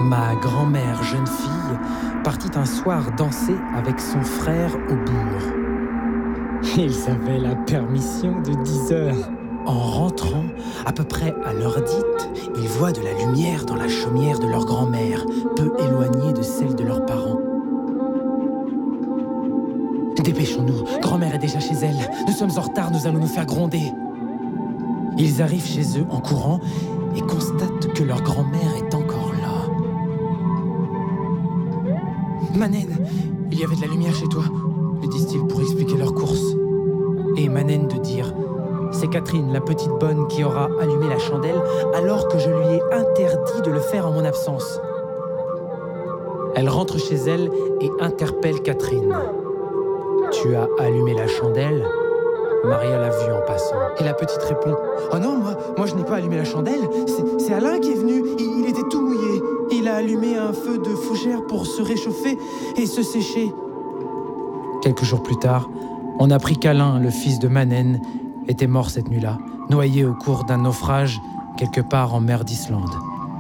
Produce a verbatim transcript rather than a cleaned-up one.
Ma grand-mère, jeune fille, partit un soir danser avec son frère au bourg. Ils avaient la permission de dix heures. En rentrant, à peu près à l'heure dite, ils voient de la lumière dans la chaumière de leur grand-mère, peu éloignée de celle de leurs parents. Dépêchons-nous, grand-mère est déjà chez elle. Nous sommes en retard, nous allons nous faire gronder. Ils arrivent chez eux en courant et constatent que leur grand-mère est encore là. Manène, il y avait de la lumière chez toi, lui disent-ils pour expliquer leur course. Et Manène de dire: c'est Catherine, la petite bonne, qui aura allumé la chandelle alors que je lui ai interdit de le faire en mon absence. Elle rentre chez elle et interpelle Catherine. Tu as allumé la chandelle ? Maria l'a vue en passant. Et la petite répond: oh non, moi, moi je n'ai pas allumé la chandelle, c'est, c'est Alain qui est venu, il, il était tout mouillé. Il a allumé un feu de fougère pour se réchauffer et se sécher. Quelques jours plus tard, on apprit qu'Alain, le fils de Manène, était mort cette nuit-là, noyé au cours d'un naufrage quelque part en mer d'Islande.